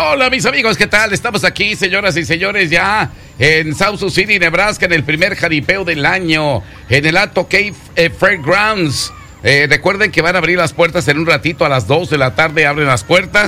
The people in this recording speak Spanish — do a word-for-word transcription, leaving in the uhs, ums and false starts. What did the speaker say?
Hola mis amigos, ¿qué tal? Estamos aquí, señoras y señores, ya en South Sioux City, Nebraska, en el primer jaripeo del año, en el Alto Cave eh, Fairgrounds. Eh, recuerden que van a abrir las puertas en un ratito, a las dos de la tarde abren las puertas.